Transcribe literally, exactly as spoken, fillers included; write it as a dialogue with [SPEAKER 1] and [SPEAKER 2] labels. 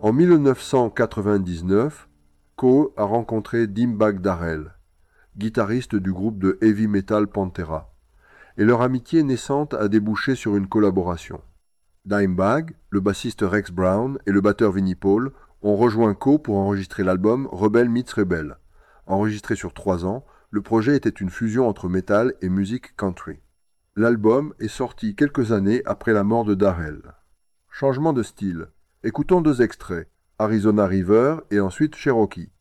[SPEAKER 1] En mille neuf cent quatre-vingt-dix-neuf, Coe a rencontré Dimebag Darrell, guitariste du groupe de heavy metal Pantera, et leur amitié naissante a débouché sur une collaboration. Dimebag, le bassiste Rex Brown et le batteur Vinnie Paul ont rejoint Coe pour enregistrer l'album Rebel Meets Rebel. Enregistré sur trois ans, le projet était une fusion entre metal et musique country. L'album est sorti quelques années après la mort de Darrell. Changement de style. Écoutons deux extraits, Arizona River et ensuite Cherokee.